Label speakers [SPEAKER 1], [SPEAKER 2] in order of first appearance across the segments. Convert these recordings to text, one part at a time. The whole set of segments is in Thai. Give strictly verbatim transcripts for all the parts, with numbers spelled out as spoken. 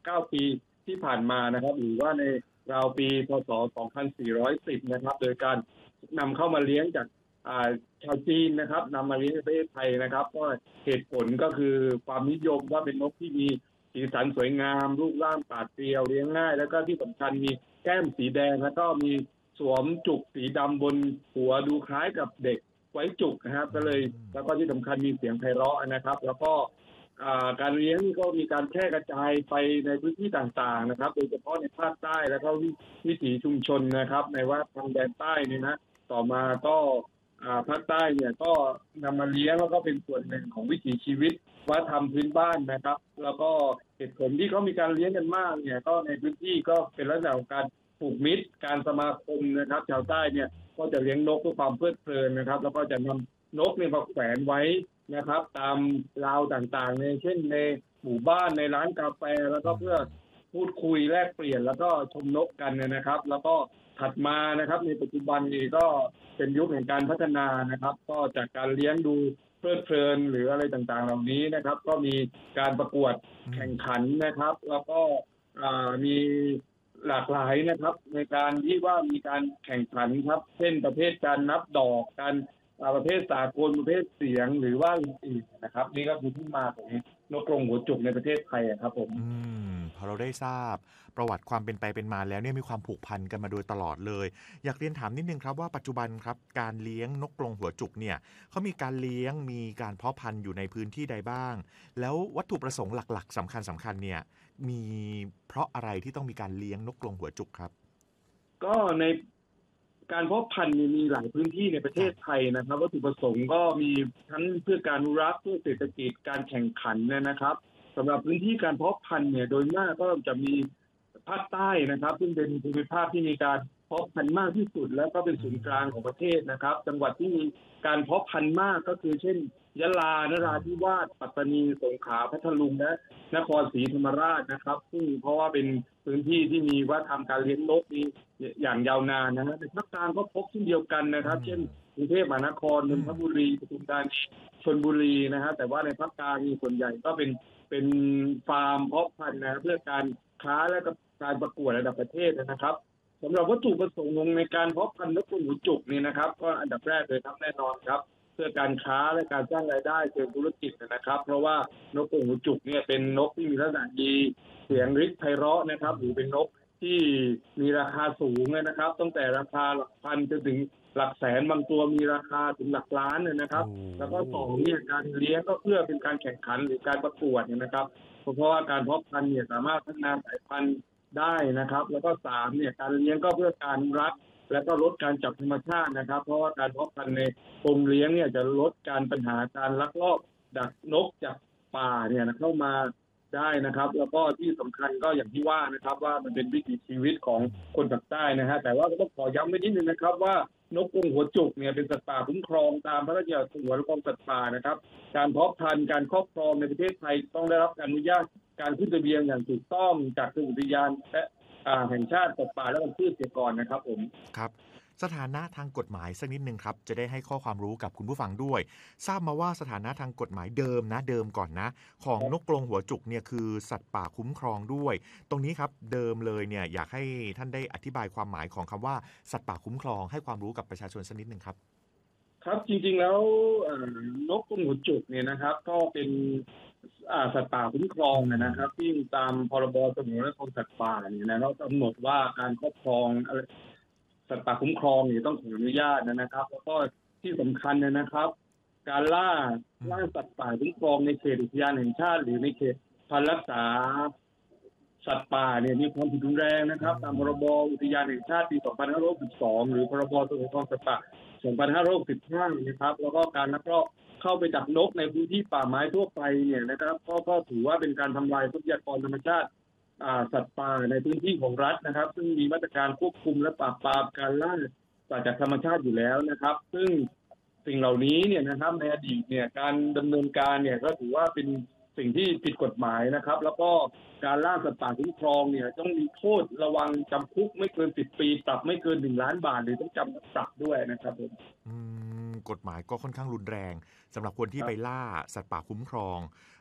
[SPEAKER 1] เก้าปีที่ผ่านมานะครับหรือว่าในราวปีพศสองพันสี่ร้อยสิบนะครับโดยการนำเข้ามาเลี้ยงจากชาวจีนนะครับนำมาเลี้ยงในประเทศไทยนะครับก็เหตุผลก็คือความนิยมว่าเป็นนกที่มีสีสันสวยงามรูปร่างปราดเปรียวเลี้ยงง่ายแล้วก็ที่สำคัญมีแก้มสีแดงแล้วก็มีสวมจุกสีดำบนหัวดูคล้ายกับเด็กไว้จุกนะครับก็เลยแล้วก็ที่สำคัญมีเสียงไพเราะนะครับแล้วก็การเลี้ยงก็มีการแพร่กระจายไปในพื้นที่ต่างๆนะครับโดยเฉพาะในภาคใต้แล้วก็วิถีชุมชนนะครับในว่าทางแดนใต้นี่นะต่อมาก็ภาคใต้เนี่ยก็นำมาเลี้ยงแล้วก็เป็นส่วนหนึ่งของวิถีชีวิตวัฒนธรรมพื้นบ้านนะครับแล้วก็เหตุผลที่เขามีการเลี้ยงกันมากเนี่ยก็ในพื้นที่ก็เป็นลักษณะของการผูกมิตรการสมาคมนะครับชาวใต้เนี่ยก็จะเลี้ยงนกเพื่อความเพลิดเพลินนะครับแล้วก็จะนำนกเนี่ยมาแขวนไว้นะครับตามราวต่างๆในเช่นในหมู่บ้านในร้านกาแฟแล้วก็เพื่อพูดคุยแลกเปลี่ยนแล้วก็ชมนกกันนะครับแล้วก็ถัดมานะครับในปัจจุบันนี้ก็เป็นยุคแห่งการพัฒนานะครับก็จากการเลี้ยงดูเพลิดเพลินหรืออะไรต่างๆเหล่านี้นะครับก็มีการประกวดแข่งขันนะครับแล้วก็มีหลากหลายนะครับในการที่ว่ามีการแข่งขันครับเช่นประเภทการนับดอกการประเภทสากลประเภทเสียงหรือว่าอื่นๆนะครับนี่ก็คือที่มาของนกกรงหัวจุกในประเทศไทยครับผม
[SPEAKER 2] อืมพอเราได้ทราบประวัติความเป็นไปเป็นมาแล้วเนี่ยมีความผูกพันกันมาโดยตลอดเลยอยากเรียนถามนิดนึงครับว่าปัจจุบันครับการเลี้ยงนกกรงหัวจุกเนี่ยเขามีการเลี้ยงมีการเพาะพันธุ์อยู่ในพื้นที่ใดบ้างแล้ววัตถุประสงค์หลักๆสำคัญสำคัญเนี่ยมีเพราะอะไรที่ต้องมีการเลี้ยงนกกรงหัวจุกครับ
[SPEAKER 1] ก็ในการเพาะพันธุ์มีหลายพื้นที่ในประเทศไทยนะครับวัตถุประสงค์ก็มีทั้งเพื่อการอนุรักษ์เพื่อเศรษฐกิจการแข่งขันนะครับสำหรับพื้นที่การเพาะพันธุ์เนี่ยโดยมากก็จะมีภาคใต้นะครับซึ่งเป็นภูมิภาคที่มีการเพาะพันธุ์มากที่สุดแล้วก็เป็นศูนย์กลางของประเทศนะครับจังหวัดที่มีการเพาะพันธุ์มากก็คือเช่นยะลานราธิวาสปัตตานีสงขลาพัทลุงและนครศรีธรรมราชนะครับซึ่งเพราะว่าเป็นพื้นที่ที่มีวัฒนธรรมการเลี้ยงนกนี้อย่างยาวนานนะฮะในภาคกลางก็พบเช่นเดียวกันนะครับเช่นกรุงเทพมหานครนนทบุรีปทุมธานีชลบุรีนะฮะแต่ว่าในภาคกลางมีส่วนใหญ่ก็เป็นเป็นฟาร์มเพาะพันธุ์นะเพื่อการค้าและการประกวดระดับประเทศนะครับสำหรับวัตถุประสงค์ในการเพาะพันธุ์นกกรงหัวจุกนี่นะครับก็อันดับแรกเลยครับแน่นอนครับเพื่อการค้าและการสร้างรายได้เชิงธุรกิจนะครับเพราะว่านกกรงหัวจุกเนี่ยเป็นนกที่มีลักษณะดีเสียงริกไพเราะนะครับหรือเป็นนกที่มีราคาสูงนะครับตั้งแต่ราคาหลักพันจนถึงหลักแสนบางตัวมีราคาถึงหลักล้านนะครับแล้วก็สองเนี่ยการเลี้ยงก็เพื่อเป็นการแข่งขันหรือการประกวดนะครับเพราะว่าการเพาะพันธุ์เนี่ยสามารถพัฒนาสายพันธุ์ได้นะครับแล้วก็สามเนี่ยการเลี้ยงก็เพื่อการรักและก็ลดการจับธรรมชาตินะครับเพราะว่าการเพาะพันธุ์ในกรงเลี้ยงเนี่ยจะลดการปัญหาการลักลอบดักนกจากป่าเนี่ยเข้ามาได้นะครับแล้วก็ที่สำคัญก็อย่างที่ว่านะครับว่ามันเป็นวิถีชีวิตของคนภาคใต้นะฮะแต่ว่าก็ต้องขอย้ำไว้นิดนึงนะครับว่านกกรงหัวจุกเนี่ยเป็นสัตว์ป่าคุ้มครองตามพระราชบัญญัติสงวนและครองสัตว์ป่านะครับการเพาะพันธุ์การครอบครองในประเทศไทยต้องได้รับการอนุญาตการขึ้นทะเบียนอย่างถูกต้องจากกรมอุทยานและแห่งชาติสัตว์ป่าและพันธุ์พืชเสียก่อนนะครับผม
[SPEAKER 2] ครับสถานะทางกฎหมายสักนิดนึงครับจะได้ให้ข้อความรู้กับคุณผู้ฟังด้วยทราบมาว่าสถานะทางกฎหมายเดิมนะเดิมก่อนนะของนกกรงหัวจุกเนี่ยคือสัตว์ป่าคุ้มครองด้วยตรงนี้ครับเดิมเลยเนี่ยอยากให้ท่านได้อธิบายความหมายของคำว่าสัตว์ป่าคุ้มครองให้ความรู้กับประชาชนสักนิดนึงครับ
[SPEAKER 1] ครับจริงๆแล้วนกกรงหัวจุกเนี่ยนะครับก็เป็นสัตว์ป่าคุ้มครองนะครับที่ตามพรบสงวนและครองสัตว์ป่าเนี่ยนะเรากำหนดว่าการครอบครองสัตว์ป่าคุ้มครองเนี่ยต้องขออนุญาตนะครับแล้วก็ที่สำคัญนะครับการล่าล่าสัตว์ป่าคุ้มครองในเขตอุทยานแห่งชาติหรือในเขตพันธุ์รักษาสัตว์ป่าเนี่ยมีความผิดรุนแรงนะครับตามพรบอุทยานแห่งชาติปีสองพันห้าร้อยหกสิบสองหรือพรบสงวนและครองสัตว์ป่าสองพันห้าร้อยหกสิบห้านะครับแล้วก็การลักลอบเข้าไปจับนกในพื้นที่ป่าไม้ทั่วไปเนี่ยนะครับก็ก็ถือว่าเป็นการทำลายทรัพยากรธรรมชาติสัตว์ป่าในพื้นที่ของรัฐนะครับซึ่งมีมาตรการควบคุมและปราบปรามการล่าสัตว์จากธรรมชาติอยู่แล้วนะครับซึ่งสิ่งเหล่านี้เนี่ยนะครับในอดีตเนี่ยการดำเนินการเนี่ยก็ถือว่าเป็นสิ่งที่ผิดกฎหมายนะครับแล้วก็การล่าสัตว์ป่าคุ้มครองเนี่ยต้องมีโทษระวังจำคุกไม่เกินสิบปีปรับไม่เกินหนึ่งล้านบาทหรือต้องจำปรับด้วยนะครับผม
[SPEAKER 2] กฎหมายก็ค่อนข้างรุนแรงสำหรับคนที่ไปล่าสัตว์ป่าคุ้มครอง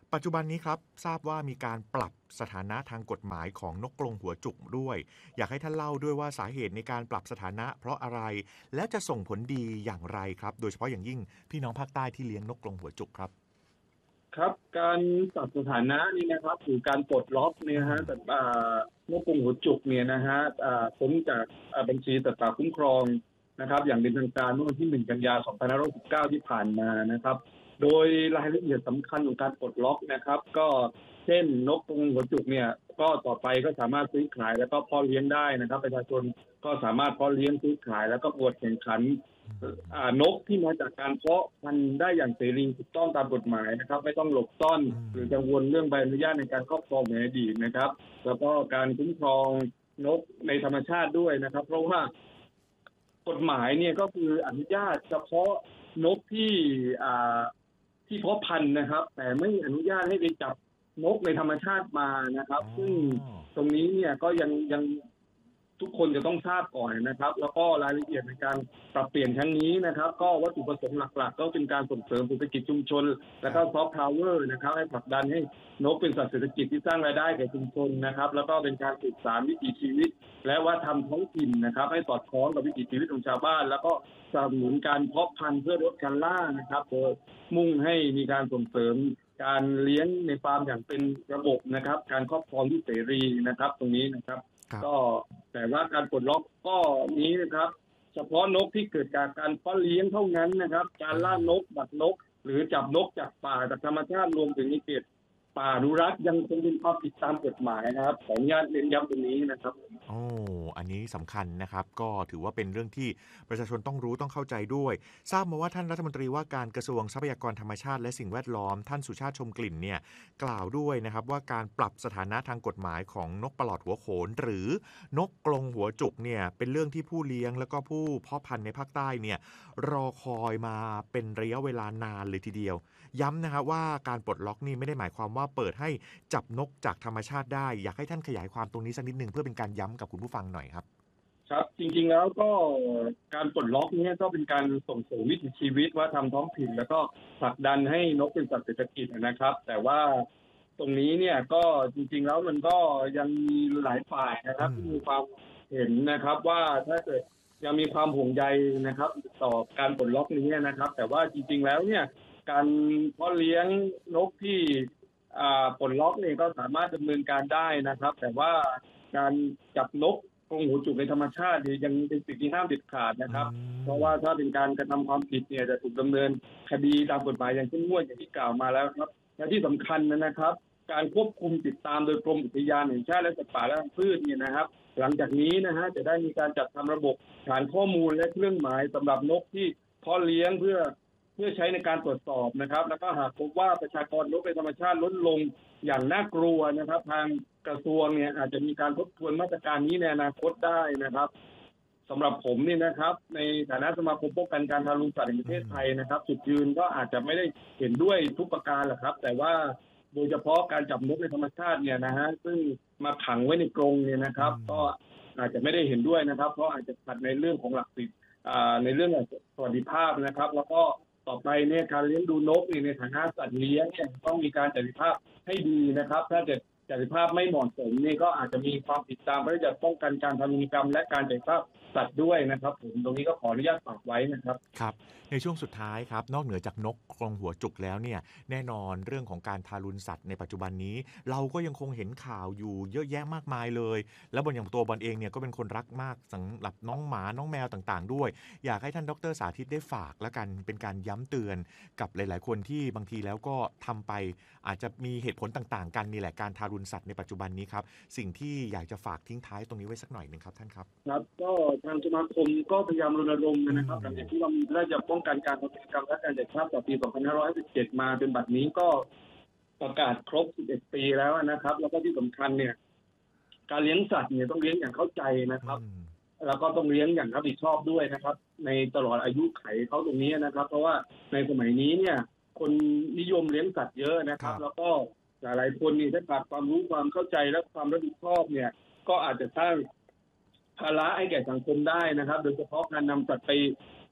[SPEAKER 2] ปัจจุบันนี้ครับทราบว่ามีการปรับสถานะทางกฎหมายของนกกรงหัวจุกด้วยอยากให้ท่านเล่าด้วยว่าสาเหตุในการปรับสถานะเพราะอะไรและจะส่งผลดีอย่างไรครับโดยเฉพาะอย่างยิ่งพี่น้องภาคใต้ที่เลี้ยงนกกรงหัวจุกครับ
[SPEAKER 1] ครับการปรับสถานะนี่นะครับหรือการปลดล็อกเนี่ยฮะแต่อ่านกกรงหัวจุกเนี่ยนะฮะอ่าพ้นจากอ่าบัญชีสัตว์ป่าคุ้มครองนะครับอย่างเป็นทางการเมื่อวันที่หนึ่งกันยายนสองพันห้าร้อยหกสิบเก้าที่ผ่านมานะครับโดยรายละเอียดสำคัญของการปลดล็อกนะครับก็เช่นนกกรงหัวจุกเนี่ยก็ต่อไปก็สามารถซื้อขายแล้วก็เพาะเลี้ยงได้นะครับประชาชนก็สามารถเพาะเลี้ยงซื้อขายแล้วก็ประกวดแข่งขันอ่านกที่มาจากการเพาะพันธุ์ได้อย่างเสรีถูกต้องตามกฎหมายนะครับไม่ต้องหลบซ่อนหรือกังวลเรื่องใบอนุญาตในการครอบครองในอดีตนะครับแล้วก็การคุ้มครองนกในธรรมชาติด้วยนะครับเพราะว่ากฎหมายเนี่ยก็คืออนุญาตเฉพาะนกที่อ่าที่เพาะพันธุ์นะครับแต่ไม่อนุญาตให้ไปจับนกในธรรมชาติมานะครับซึ่งตรงนี้เนี่ยก็ยังยังทุกคนจะต้องทราบก่อนนะครับแล้วก็รายละเอียดในการปรับเปลี่ยนครั้งนี้นะครับก็วัตถุประสงค์หลักๆก็เป็นการส่งเสริมเศรษฐกิจชุมชนและก็ซอฟต์พาวเวอร์นะครับให้ผลักดันให้นกเป็นสัตว์เศรษฐกิจที่สร้างรายได้แก่ชุมชนนะครับแล้วก็เป็นการสืบสานวิถีชีวิตและวัฒนธรรมท้องถิ่นนะครับให้สอดคล้องกับวิถีชีวิตของชาวบ้านแล้วก็สนับสนุนการเพาะพันธุ์เพื่อลดการล่านะครับโดยมุ่งให้มีการส่งเสริมการเลี้ยงในฟาร์มอย่างเป็นระบบนะครับการครอบครองที่เสรีนะครับตรงนี้นะครับก็แต่ว่าการปลดล็อกก็นี้นะครับเฉพาะนกที่เกิดจากการเพาะเลี้ยงเท่านั้นนะครับการล่านกดักนกหรือจับนกจากป่าจากธรรมชาติรวมถึงในเขตป่าอนุรักษ์ยังคงเป็นความผิดตามกฎหมายนะครับขออนุญาตเน้นย้ำตรงนี้นะครับ
[SPEAKER 2] โอ้อันนี้สำคัญนะครับก็ถือว่าเป็นเรื่องที่ประชาชนต้องรู้ต้องเข้าใจด้วยทราบมาว่าท่านรัฐมนตรีว่าการกระทรวงทรัพยากรธรรมชาติและสิ่งแวดล้อมท่านสุชาติชมกลิ่นเนี่ยกล่าวด้วยนะครับว่าการปรับสถานะทางกฎหมายของนกปลอดหัวโขนหรือนกกรงหัวจุกเนี่ยเป็นเรื่องที่ผู้เลี้ยงแล้วก็ผู้เพาะพันธุ์ในภาคใต้เนี่ยรอคอยมาเป็นระยะเวลานานเลยทีเดียวย้ำนะครับว่าการปลดล็อกนี่ไม่ได้หมายความว่าเปิดให้จับนกจากธรรมชาติได้อยากให้ท่านขยายความตรงนี้สักนิดนึงเพื่อเป็นการย้ำกับคุณผู้ฟังหน่อยครับ
[SPEAKER 1] ครับจริงๆแล้วก็การปลดล็อกนี้ก็เป็นการส่งเสริมวิถีชีวิตว่าทำท้องถิ่นแล้วก็ผลักดันให้นกเป็นสัตว์เศรษฐกิจนะครับแต่ว่าตรงนี้เนี่ยก็จริงๆแล้วมันก็ยังมีหลายฝ่ายนะครับที่มีความเห็นนะครับว่าถ้าเกิดยังมีความห่วงใยนะครับต่อการปลดล็อกนี้นะครับแต่ว่าจริงๆแล้วเนี่ยการเพาะเลี้ยงนกที่ปลดล็อกเนี่ยก็สามารถดำเนินการได้นะครับแต่ว่าการจับนกกรงหัวจุกในธรรมชาติยังเป็นสิ่งที่ห้ามเด็ดขาดนะครับเพราะว่าถ้าเป็นการกระทำความผิดเนี่ยจะถูกดำเนินคดีตามกฎหมายอย่างเข้มงวดอย่างที่กล่าวมาแล้วครับและที่สำคัญนะครับการควบคุมติดตามโดยกรมอุทยานแห่งชาติและสัตว์ป่าและพันธุ์พืชเนี่ยนะครับหลังจากนี้นะฮะจะได้มีการจัดทำระบบฐานข้อมูลและเครื่องหมายสำหรับนกที่เพาะเลี้ยงเพื่อเพื่อใช้ในการตรวจสอบนะครับแล้วก็หากพบว่าประชากรนกในธรรมชาติลดลงอย่างน่ากลัวนะครับทางกระทรวงเนี่ยอาจจะมีการทบทวนมาตรการนี้ในอนาคตได้นะครับสำหรับผมนี่นะครับในฐานะสมาคมป้องกันการทารุณสัตว์แห่งประเทศไทยนะครับจุดยืนก็อาจจะไม่ได้เห็นด้วยทุกประการหรอกครับแต่ว่าโดยเฉพาะการจับนกในธรรมชาติเนี่ยนะฮะซึ่งมาขังไว้ในกรงเนี่ยนะครับก็อาจจะไม่ได้เห็นด้วยนะครับเพราะอาจจะขัดในเรื่องของหลักสิทธิในเรื่องสวัสดิภาพนะครับแล้วก็ต่อไปเนี่ยการเลี้ยงดูนกในฐานะสัตว์เลี้ยงเนี่ยต้องมีการจัดภาพให้ดีนะครับถ้าจะจัดภาพไม่เหมาะสมนี่ก็อาจจะมีความผิดตามพระราชบัญญัติป้องกันการทารุณกรรมและการจัดภาพสัตว์ด้วยนะครับผมตรงนี้ก็ขออนุญาตฝากไว้นะครับ
[SPEAKER 2] ครับในช่วงสุดท้ายครับนอกเหนือจากนกกรงหัวจุกแล้วเนี่ยแน่นอนเรื่องของการทารุณสัตว์ในปัจจุบันนี้เราก็ยังคงเห็นข่าวอยู่เยอะแยะมากมายเลยแล้วบนอย่างตัวบอลเองเนี่ยก็เป็นคนรักมากสำหรับน้องหมาน้องแมวต่างๆด้วยอยากให้ท่านดร.สาธิตได้ฝากและกันเป็นการย้ำเตือนกับหลายๆคนที่บางทีแล้วก็ทำไปอาจจะมีเหตุผลต่างๆกันนี่แหละการทารุณสัตว์ในปัจจุบันนี้ครับสิ่งที่อยากจะฝากทิ้งท้ายตรงนี้ไว้สักหน่อยนึงครับท่านครับ
[SPEAKER 1] ครับก็ทางสมาคมก็พยายามรณรงค์นะครับหลังจากที่เรามีพระราชบัญญัติป้องกันการทารุณกรรมและการจัดภาพต่อปีสองพันห้าร้อยสิบเจ็ดมาจนบัดนี้ก็ประกาศครบสิบเอ็ดปีแล้วนะครับแล้วก็ที่สำคัญเนี่ยการเลี้ยงสัตว์เนี่ยต้องเลี้ยงอย่างเข้าใจนะครับแล้วก็ต้องเลี้ยงอย่างรับผิดชอบด้วยนะครับในตลอดอายุไขเขาตรงนี้นะครับเพราะว่าในสมัยนี้เนี่ยคนนิยมเลี้ยงสัตว์เยอะนะครับแล้วก็หลายๆคนนี่ถ้าขาดความรู้ความเข้าใจและความรับผิดชอบเนี่ยก็อาจจะสร้างภาระให้แก่สังคมได้นะครับโดยเฉพาะการนำสัตว์ไป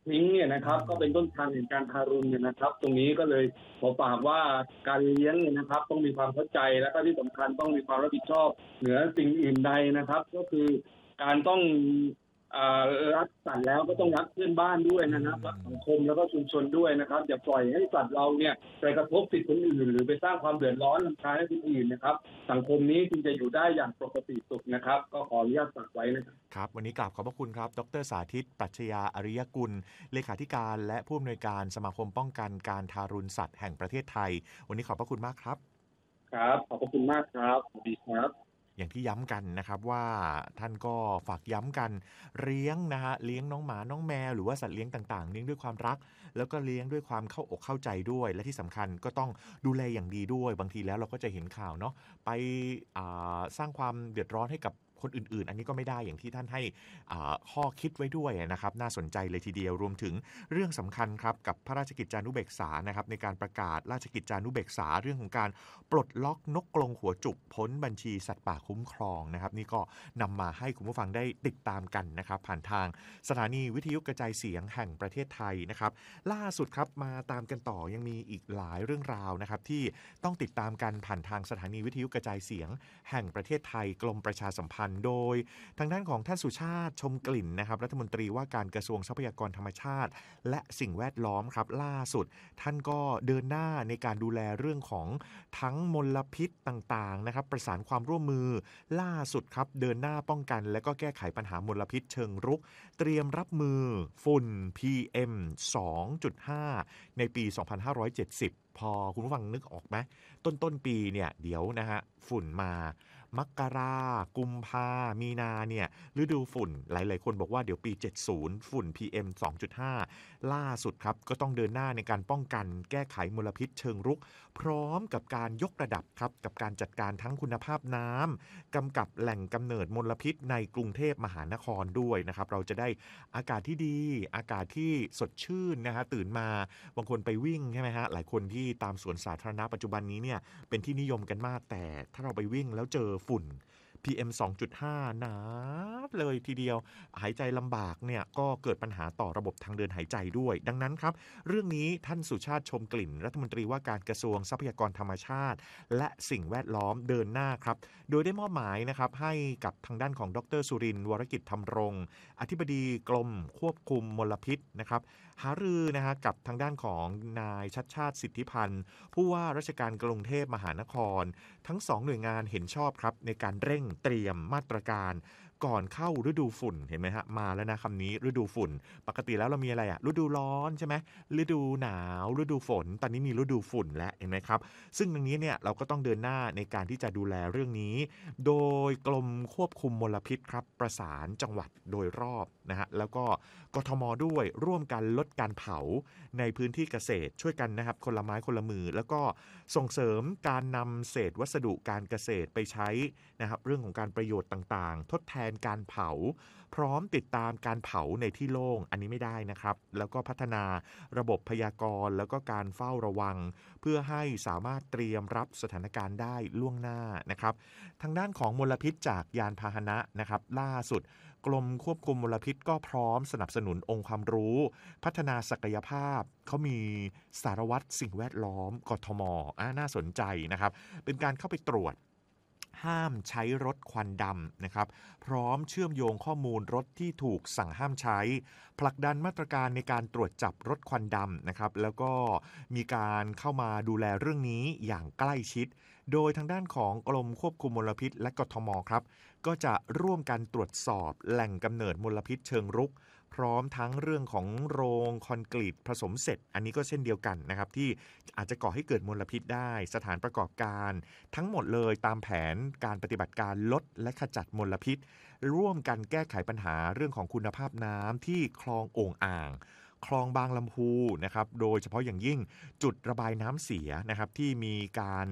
[SPEAKER 1] ทิ้งเนี่ยนะค
[SPEAKER 2] อื
[SPEAKER 1] รับก็เป็นต้น
[SPEAKER 2] ม
[SPEAKER 1] ทางแห่งการทารุณเนี่ยนะครับตรงนี้ก็เลยขอฝากว่าการเลี้ยงเนี่ยนะครับต้องมีความเข้าใจแล้วก็ที่สำคัญต้องมีความรับผิดชอบเหนือสิ่งอื่นใดนะครับก็คือการต้องอ่ารักสัตว์แล้วก็ต้องรักเพื่อนบ้านด้วย
[SPEAKER 2] อื
[SPEAKER 1] นะครับรักสัง
[SPEAKER 2] ม
[SPEAKER 1] คมแล้วก็ชุมชนด้วยนะครับอย่าปล่อยให้สัตว์เราเนี่ยไปกระทบสิทธิคนอื่นหรือไปสร้างความเดือดร้อนรำคาญให้คนอื่นนะครับสังคมนี้จึงจะอยู่ได้อย่างปกติสุขนะครับก็ขออนุญาตฝากไว้นะครับ
[SPEAKER 2] ครับวันนี้กราบขอบพระคุณครับดรสาธิตปรัชญาอริยกุลเลขาธิการและผู้อำนวยการสมาคมป้องกันการทารุณสัตว์แห่งประเทศไทยวันนี้ขอบพระคุณมากครับ
[SPEAKER 1] ครับขอบพระคุณมากครับสวัสดีครับ
[SPEAKER 2] อย่างที่ย้ำกันนะครับว่าท่านก็ฝากย้ำกันเลี้ยงนะฮะเลี้ยงน้องหมาน้องแมวหรือว่าสัตว์เลี้ยงต่างๆเลี้ยงด้วยความรักแล้วก็เลี้ยงด้วยความเข้าอกเข้าใจด้วยและที่สำคัญก็ต้องดูแลอย่างดีด้วยบางทีแล้วเราก็จะเห็นข่าวเนาะไปอ่าสร้างความเดือดร้อนให้กับคนอื่นๆอันนี้ก็ไม่ได้อย่างที่ท่านให้อ่าข้อคิดไว้ด้วยนะครับน่าสนใจเลยทีเดียวรวมถึงเรื่องสำคัญครับกับพระราชกิจจานุเบกษานะครับในการประกาศราชกิจจานุเบกษาเรื่องของการปลดล็อกนกกรงหัวจุกพ้นบัญชีสัตว์ป่าคุ้มครองนะครับนี่ก็นำมาให้คุณผู้ฟังได้ติดตามกันนะครับผ่านทางสถานีวิทยุกระจายเสียงแห่งประเทศไทยนะครับล่าสุดครับมาตามกันต่อยังมีอีกหลายเรื่องราวนะครับที่ต้องติดตามกันผ่านทางสถานีวิทยุกระจายเสียงแห่งประเทศไทยกรมประชาสัมพันธ์โดยทางด้านของท่านสุชาติชมกลิ่นนะครับรัฐมนตรีว่าการกระทรวงทรัพยากรธรรมชาติและสิ่งแวดล้อมครับล่าสุดท่านก็เดินหน้าในการดูแลเรื่องของทั้งมลพิษต่างๆนะครับประสานความร่วมมือล่าสุดครับเดินหน้าป้องกันและก็แก้ไขปัญหามลพิษเชิงรุกเตรียมรับมือฝุ่น พี เอ็ม สองจุดห้า ในปี สองพันห้าร้อยเจ็ดสิบ พอคุณผู้ฟังนึกออกไหมต้นต้นปีเนี่ยเดี๋ยวนะฮะฝุ่นมามกรากุมภามีนาเนี่ยฤดูฝุ่นหลายๆคนบอกว่าเดี๋ยวปีเจ็ดสิบฝุ่น พี เอ็ม สองจุดห้า ล่าสุดครับก็ต้องเดินหน้าในการป้องกันแก้ไขมลพิษเชิงรุกพร้อมกับการยกระดับครับกับการจัดการทั้งคุณภาพน้ำกำกับแหล่งกำเนิดมลพิษในกรุงเทพมหานครด้วยนะครับเราจะได้อากาศที่ดีอากาศที่สดชื่นนะฮะตื่นมาบางคนไปวิ่งใช่ไหมฮะหลายคนที่ตามสวนสาธารณะปัจจุบันนี้เนี่ยเป็นที่นิยมกันมากแต่ถ้าเราไปวิ่งแล้วเจอฝุ่น พี เอ็ม สองจุดห้า หนาเลยทีเดียวหายใจลำบากเนี่ยก็เกิดปัญหาต่อระบบทางเดินหายใจด้วยดังนั้นครับเรื่องนี้ท่านสุชาติชมกลิ่นรัฐมนตรีว่าการกระทรวงทรัพยากรธรรมชาติและสิ่งแวดล้อมเดินหน้าครับโดยได้มอบหมายนะครับให้กับทางด้านของดรสุรินทร์วรกิจธรรมรงค์อธิบดีกรมควบคุมมลพิษนะครับหารือนะฮะกับทางด้านของนายชัดชาติสิทธิพันธ์ผู้ว่าราชการกรุงเทพมหานครทั้งสองหน่วยงานเห็นชอบครับในการเร่งเตรียมมาตรการก่อนเข้าฤดูฝุ่นเห็นไหมฮะมาแล้วนะคำนี้ฤดูฝุ่นปกติแล้วเรามีอะไรอะฤดูร้อนใช่ไหมฤดูหนาวฤดูฝนตอนนี้มีฤดูฝุ่นแล้วเห็นไหมครับซึ่งตรงนี้เนี่ยเราก็ต้องเดินหน้าในการที่จะดูแลเรื่องนี้โดยกรมควบคุมมลพิษครับประสานจังหวัดโดยรอบนะฮะแล้วก็กทมด้วยร่วมกันลดการเผาในพื้นที่เกษตรช่วยกันนะครับคนละไม้คนละมือแล้วก็ส่งเสริมการนำเศษวัสดุการเกษตรไปใช้นะครับเรื่องของการประโยชน์ต่างๆทดแทนการเผาพร้อมติดตามการเผาในที่โล่งอันนี้ไม่ได้นะครับแล้วก็พัฒนาระบบพยากรณ์แล้วก็การเฝ้าระวังเพื่อให้สามารถเตรียมรับสถานการณ์ได้ล่วงหน้านะครับทางด้านของมลพิษจากยานพาหนะนะครับล่าสุดกรมควบคุมมลพิษก็พร้อมสนับสนุนองค์ความรู้พัฒนาศักยภาพเขามีสารวัตรสิ่งแวดล้อมกทมอ่าน่าสนใจนะครับเป็นการเข้าไปตรวจห้ามใช้รถควันดำนะครับพร้อมเชื่อมโยงข้อมูลรถที่ถูกสั่งห้ามใช้ผลักดันมาตรการในการตรวจจับรถควันดำนะครับแล้วก็มีการเข้ามาดูแลเรื่องนี้อย่างใกล้ชิดโดยทางด้านของกรมควบคุมมลพิษและกทมครับก็จะร่วมกันตรวจสอบแหล่งกำเนิดมลพิษเชิงรุกพร้อมทั้งเรื่องของโรงคอนกรีตผสมเสร็จอันนี้ก็เช่นเดียวกันนะครับที่อาจจะก่อให้เกิดมลพิษได้สถานประกอบการทั้งหมดเลยตามแผนการปฏิบัติการลดและขจัดมลพิษร่วมกันแก้ไขปัญหาเรื่องของคุณภาพน้ำที่คลองโอ่งอ่างคลองบางลำพูนะครับโดยเฉพาะอย่างยิ่งจุดระบายน้ำเสียนะครับที่มีการ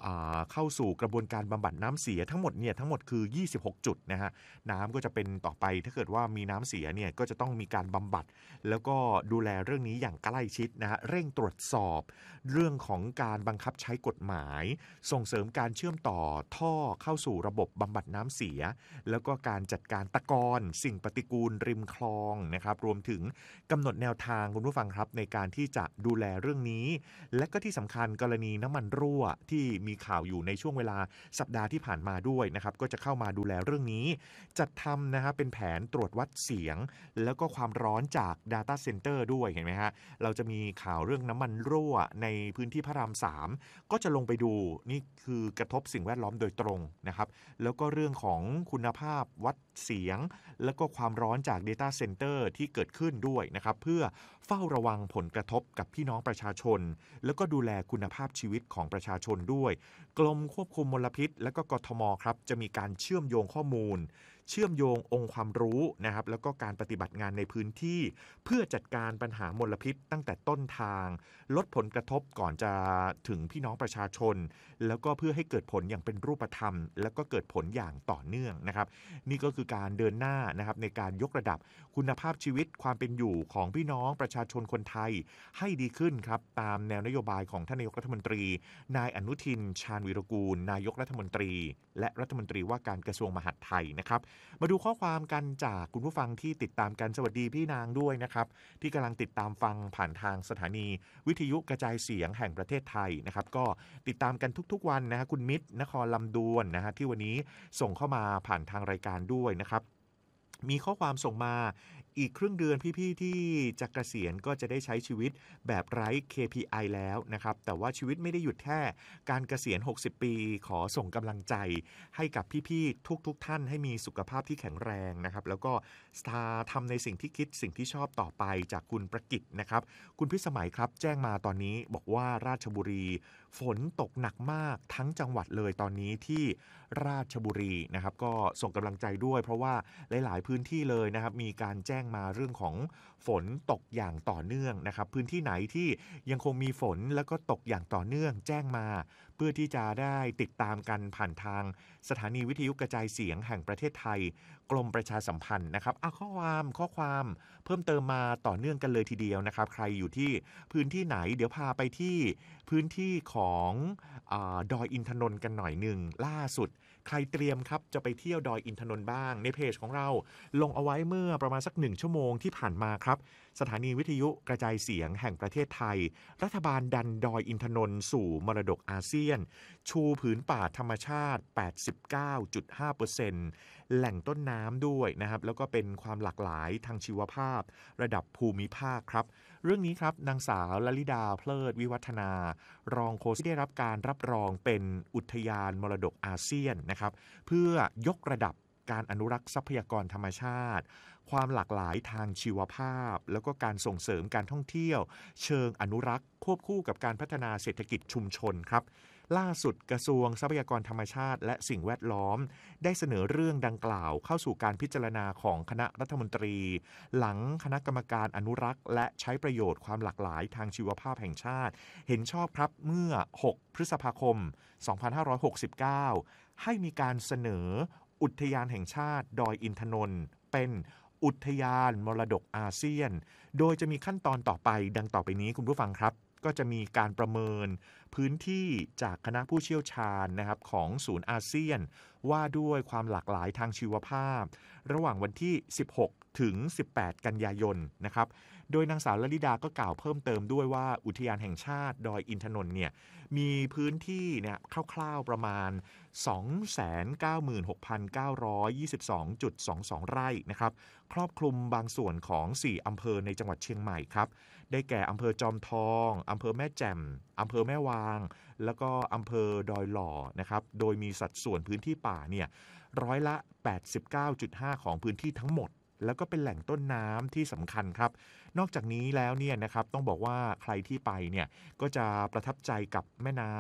[SPEAKER 2] อ่าเข้าสู่กระบวนการบำบัดน้ำเสียทั้งหมดเนี่ยทั้งหมดคือยี่สิบหกจุดนะฮะน้ำก็จะเป็นต่อไปถ้าเกิดว่ามีน้ำเสียเนี่ยก็จะต้องมีการบำบัดแล้วก็ดูแลเรื่องนี้อย่างใกล้ชิดนะฮะเร่งตรวจสอบเรื่องของการบังคับใช้กฎหมายส่งเสริมการเชื่อมต่อท่อเข้าสู่ระบบบำบัดน้ำเสียแล้วก็การจัดการตะกอนสิ่งปฏิกูลริมคลองนะครับรวมถึงกำหนดแนวทางคุณผู้ฟังครับในการที่จะดูแลเรื่องนี้และก็ที่สำคัญกรณีน้ำมันรั่วที่มีข่าวอยู่ในช่วงเวลาสัปดาห์ที่ผ่านมาด้วยนะครับก็จะเข้ามาดูแลเรื่องนี้จัดทำนะฮะเป็นแผนตรวจวัดเสียงแล้วก็ความร้อนจาก Data Center ด้วยเห็นไหมฮะเราจะมีข่าวเรื่องน้ำมันรั่วในพื้นที่พระรามสามก็จะลงไปดูนี่คือกระทบสิ่งแวดล้อมโดยตรงนะครับแล้วก็เรื่องของคุณภาพวัดเสียงแล้วก็ความร้อนจาก Data Center ที่เกิดขึ้นด้วยนะครับเพื่อเฝ้าระวังผลกระทบกับพี่น้องประชาชนแล้วก็ดูแลคุณภาพชีวิตของประชาชนด้วยกรมควบคุมมลพิษและก็กทมครับจะมีการเชื่อมโยงข้อมูลเชื่อมโยงองค์ความรู้นะครับแล้วก็การปฏิบัติงานในพื้นที่เพื่อจัดการปัญหามลพิษตั้งแต่ต้นทางลดผลกระทบก่อนจะถึงพี่น้องประชาชนแล้วก็เพื่อให้เกิดผลอย่างเป็นรูปธรรมแล้วก็เกิดผลอย่างต่อเนื่องนะครับนี่ก็คือการเดินหน้านะครับในการยกระดับคุณภาพชีวิตความเป็นอยู่ของพี่น้องประชาชนคนไทยให้ดีขึ้นครับตามแนวนโยบายของท่านนายกรัฐมนตรีนายอนุทินชาญวีรกูลนายกรัฐมนตรีและรัฐมนตรีว่าการกระทรวงมหาดไทยนะครับมาดูข้อความกันจากคุณผู้ฟังที่ติดตามกันสวัสดีพี่นางด้วยนะครับที่กำลังติดตามฟังผ่านทางสถานีวิทยุกระจายเสียงแห่งประเทศไทยนะครับก็ติดตามกันทุกๆวันนะฮะคุณมิตรนครลำดวนนะฮะที่วันนี้ส่งเข้ามาผ่านทางรายการด้วยนะครับมีข้อความส่งมาอีกครึ่งเดือนพี่ๆที่จะเกษียณก็จะได้ใช้ชีวิตแบบไร้ เค พี ไอ แล้วนะครับแต่ว่าชีวิตไม่ได้หยุดแค่การเกษียณหกสิบปีขอส่งกำลังใจให้กับพี่ๆทุกๆท่านให้มีสุขภาพที่แข็งแรงนะครับแล้วก็ทำในสิ่งที่คิดสิ่งที่ชอบต่อไปจากคุณประกิตนะครับคุณพิสมัยครับแจ้งมาตอนนี้บอกว่าราชบุรีฝนตกหนักมากทั้งจังหวัดเลยตอนนี้ที่ราชบุรีนะครับก็ส่งกำลังใจด้วยเพราะว่าหลายๆพื้นที่เลยนะครับมีการแจ้งมาเรื่องของฝนตกอย่างต่อเนื่องนะครับพื้นที่ไหนที่ยังคงมีฝนแล้วก็ตกอย่างต่อเนื่องแจ้งมาเพื่อที่จะได้ติดตามกันผ่านทางสถานีวิทยุกระจายเสียงแห่งประเทศไทยกรมประชาสัมพันธ์นะครับอ่ะข้อความข้อความเพิ่มเติมมาต่อเนื่องกันเลยทีเดียวนะครับใครอยู่ที่พื้นที่ไหนเดี๋ยวพาไปที่พื้นที่ของอ่าดอยอินทนนท์กันหน่อยหนึ่งล่าสุดใครเตรียมครับจะไปเที่ยวดอยอินทนนท์บ้างในเพจของเราลงเอาไว้เมื่อประมาณสักหนึ่งชั่วโมงที่ผ่านมาครับสถานีวิทยุกระจายเสียงแห่งประเทศไทยรัฐบาลดันดอยอินทนนท์สู่มรดกอาเซียนชูผืนป่าธรรมชาติ แปดสิบเก้าจุดห้าเปอร์เซ็นต์ แหล่งต้นน้ำด้วยนะครับแล้วก็เป็นความหลากหลายทางชีวภาพระดับภูมิภาคครับเรื่องนี้ครับนางสาวลลิดาเพลิดวิวัฒนารองโฆษกที่ได้รับการรับรองเป็นอุทยานมรดกอาเซียนนะครับเพื่อยกระดับการอนุรักษ์ทรัพยากรธรรมชาติความหลากหลายทางชีวภาพแล้วก็การส่งเสริมการท่องเที่ยวเชิงอนุรักษ์ควบคู่กับการพัฒนาเศรษฐกิจชุมชนครับล่าสุดกระทรวงทรัพยากรธรรมชาติและสิ่งแวดล้อมได้เสนอเรื่องดังกล่าวเข้าสู่การพิจารณาของคณะรัฐมนตรีหลังคณะกรรมการอนุรักษ์และใช้ประโยชน์ความหลากหลายทางชีวภาพแห่งชาติเห็นชอบครับเมื่อหกพฤษภาคมสองพันห้าร้อยหกสิบเก้าให้มีการเสนออุทยานแห่งชาติดอยอินทนนท์เป็นอุทยานมรดกอาเซียนโดยจะมีขั้นตอนต่อไปดังต่อไปนี้คุณผู้ฟังครับก็จะมีการประเมินพื้นที่จากคณะผู้เชี่ยวชาญนะครับของศูนย์อาเซียนว่าด้วยความหลากหลายทางชีวภาพระหว่างวันที่สิบหกถึงสิบแปดกันยายนนะครับโดยนางสาวลลิดาก็กล่าวเพิ่มเติมด้วยว่าอุทยานแห่งชาติดอยอินทนนท์เนี่ยมีพื้นที่เนี่ยคร่าวๆประมาณ สองแสนเก้าหมื่นหกพันเก้าร้อยยี่สิบสองจุดสองสอง ไร่นะครับครอบคลุมบางส่วนของสี่อำเภอในจังหวัดเชียงใหม่ครับได้แก่อำเภอจอมทองอำเภอแม่แจ่มอำเภอแม่วางแล้วก็อำเภอดอยหล่อนะครับโดยมีสัดส่วนพื้นที่ป่าเนี่ยร้อยละ แปดสิบเก้าจุดห้า ของพื้นที่ทั้งหมดแล้วก็เป็นแหล่งต้นน้ำที่สำคัญครับนอกจากนี้แล้วเนี่ยนะครับต้องบอกว่าใครที่ไปเนี่ยก็จะประทับใจกับแม่น้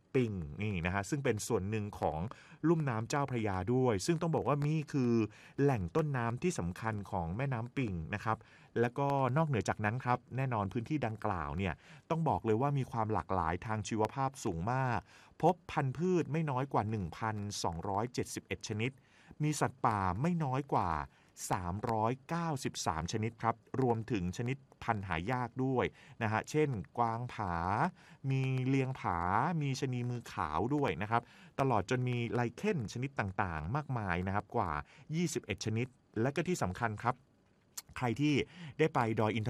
[SPEAKER 2] ปิงนี่นะฮะซึ่งเป็นส่วนหนึ่งของลุ่มน้ำเจ้าพระยาด้วยซึ่งต้องบอกว่านี่คือแหล่งต้นน้ำที่สำคัญของแม่น้ำปิงนะครับแล้วก็นอกเหนือจากนั้นครับแน่นอนพื้นที่ดังกล่าวเนี่ยต้องบอกเลยว่ามีความหลากหลายทางชีวภาพสูงมากพบพันธุ์พืชไม่น้อยกว่า หนึ่งพันสองร้อยเจ็ดสิบเอ็ด ชนิดมีสัตว์ป่าไม่น้อยกว่าสามร้อยเก้าสิบสามชนิดครับรวมถึงชนิดพันธุ์หายากด้วยนะฮะเช่นกวางผามีเลียงผามีชะนีมือขาวด้วยนะครับตลอดจนมีไลเคนชนิดต่างๆมากมายนะครับกว่ายี่สิบเอ็ดชนิดและก็ที่สำคัญครับใครที่ได้ไปดอยอินท